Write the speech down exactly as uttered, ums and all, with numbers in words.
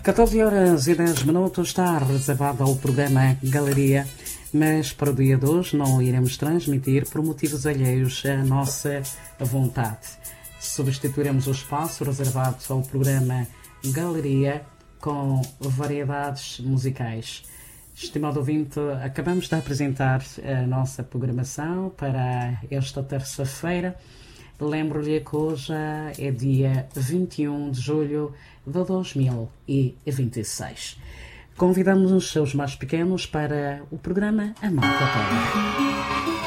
catorze horas e dez minutos está reservado ao programa Galeria, mas para o dia de hoje não iremos transmitir por motivos alheios à nossa vontade. Substituiremos o espaço reservado ao programa Galeria com variedades musicais. Estimado ouvinte, acabamos de apresentar a nossa programação para esta terça-feira. Lembro-lhe que hoje é dia vinte e um de julho de dois mil e vinte e seis. Convidamos os seus mais pequenos para o programa A Malta Toda.